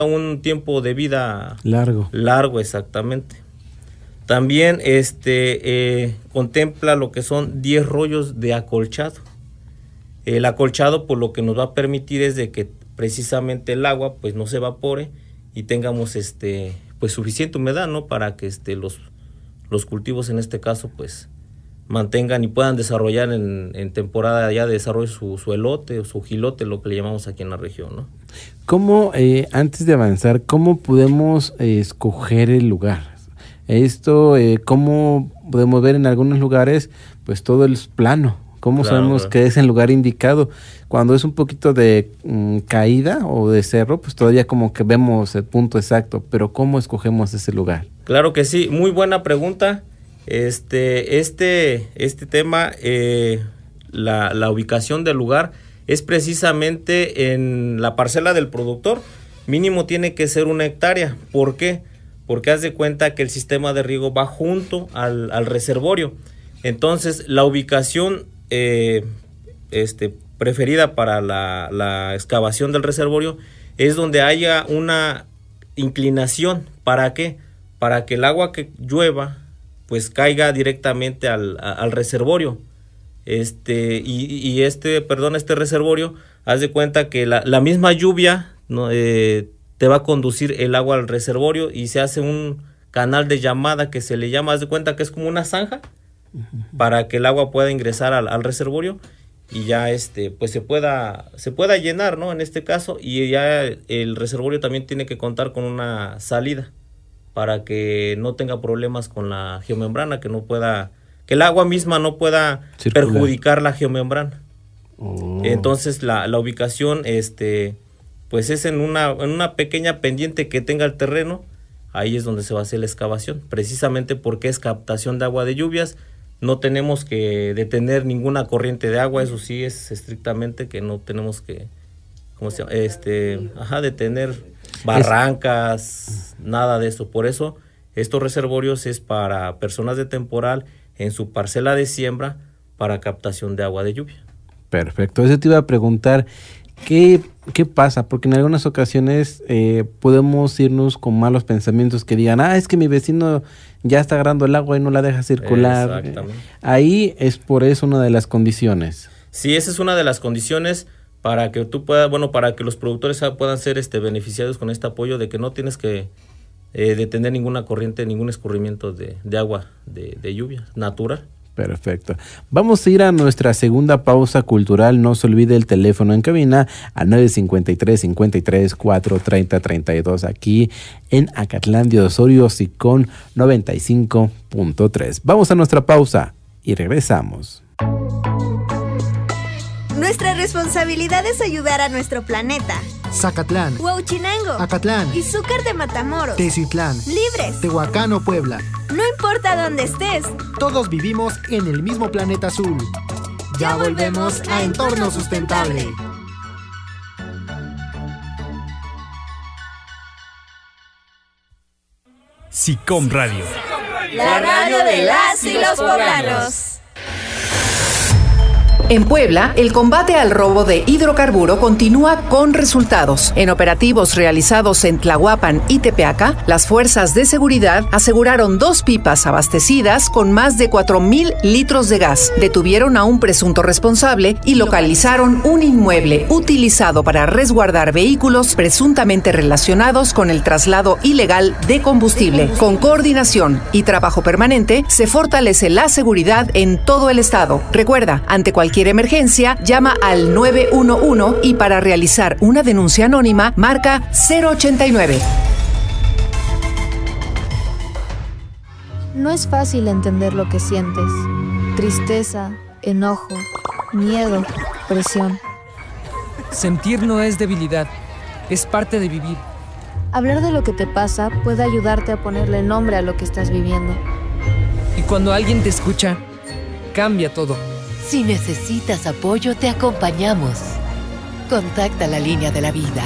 un tiempo de vida largo, exactamente. También contempla lo que son 10 rollos de acolchado. El acolchado, pues lo que nos va a permitir es de que precisamente el agua pues no se evapore y tengamos pues suficiente humedad, ¿no? Para que los cultivos en este caso pues mantengan y puedan desarrollar en temporada ya de desarrollo su elote o su jilote, lo que le llamamos aquí en la región, ¿no? ¿Cómo, antes de avanzar, cómo podemos escoger el lugar? Esto, ¿cómo podemos ver en algunos lugares? Pues todo es plano. ¿Cómo sabemos que es el lugar indicado? Cuando es un poquito de caída o de cerro, pues todavía como que vemos el punto exacto, pero ¿cómo escogemos ese lugar? Claro que sí, muy buena pregunta. Este tema, la ubicación del lugar es precisamente en la parcela del productor. Mínimo tiene que ser 1 hectárea. ¿Por qué? Porque haz de cuenta que el sistema de riego va junto al reservorio. Entonces, la ubicación preferida para la excavación del reservorio es donde haya una inclinación. ¿Para qué? Para que el agua que llueva pues caiga directamente al reservorio. Este reservorio, haz de cuenta que la misma lluvia, ¿no? Te va a conducir el agua al reservorio y se hace un canal de llamada que se le llama, haz de cuenta que es como una zanja, para que el agua pueda ingresar al reservorio y ya pues se pueda llenar, ¿no? En este caso, y ya el reservorio también tiene que contar con una salida para que no tenga problemas con la geomembrana, que el agua misma no pueda circular, perjudicar la geomembrana. Entonces la ubicación pues es en una pequeña pendiente que tenga el terreno. Ahí es donde se va a hacer la excavación, precisamente porque es captación de agua de lluvias. No tenemos que detener ninguna corriente de agua, eso sí es estrictamente que no tenemos que detener barrancas, nada de eso. Por eso estos reservorios es para personas de temporal en su parcela de siembra para captación de agua de lluvia. Perfecto, eso te iba a preguntar, ¿qué pasa? Porque en algunas ocasiones podemos irnos con malos pensamientos que digan, es que mi vecino ya está agarrando el agua y no la deja circular. Exactamente. Ahí es por eso una de las condiciones. Sí, esa es una de las condiciones para que tú puedas, para que los productores puedan ser beneficiados con este apoyo de que no tienes que detener ninguna corriente, ningún escurrimiento de agua de lluvia natural. Perfecto. Vamos a ir a nuestra segunda pausa cultural. No se olvide el teléfono en cabina al 953-53-430-32 aquí en Acatlán de Osorio, SICON 95.3. Vamos a nuestra pausa y regresamos. Nuestra responsabilidad es ayudar a nuestro planeta. Zacatlán, Huauchinango, Acatlán, Izúcar de Matamoros, Teciutlán, Libres, Tehuacán o Puebla. No importa dónde estés, todos vivimos en el mismo planeta azul. Ya volvemos a Entorno Sustentable. SICOM Radio. La radio de las y los poblanos. En Puebla, el combate al robo de hidrocarburo continúa con resultados. En operativos realizados en Tlahuapan y Tepeaca, las fuerzas de seguridad aseguraron 2 pipas abastecidas con más de 4,000 litros de gas. Detuvieron a un presunto responsable y localizaron un inmueble utilizado para resguardar vehículos presuntamente relacionados con el traslado ilegal de combustible. Con coordinación y trabajo permanente, se fortalece la seguridad en todo el estado. Recuerda, ante cualquier emergencia, llama al 911 y para realizar una denuncia anónima, marca 089. No es fácil entender lo que sientes. Tristeza, enojo, miedo, presión. Sentir no es debilidad, es parte de vivir. Hablar de lo que te pasa puede ayudarte a ponerle nombre a lo que estás viviendo. Y cuando alguien te escucha, cambia todo. Si necesitas apoyo, te acompañamos. Contacta la línea de la vida.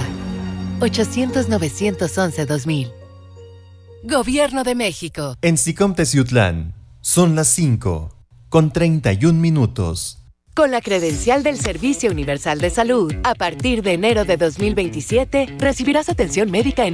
800-911-2000. Gobierno de México. En SICOM Teciutlán son las 5:31. Con la credencial del Servicio Universal de Salud, a partir de enero de 2027, recibirás atención médica en